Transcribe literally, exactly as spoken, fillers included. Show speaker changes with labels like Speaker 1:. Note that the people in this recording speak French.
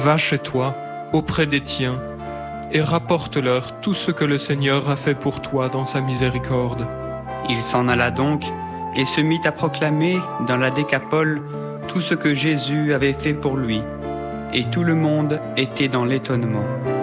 Speaker 1: va chez toi, auprès des tiens, et rapporte-leur tout ce que le Seigneur a fait pour toi dans sa miséricorde. »
Speaker 2: Il s'en alla donc et se mit à proclamer dans la Décapole tout ce que Jésus avait fait pour lui. Et tout le monde était dans l'étonnement.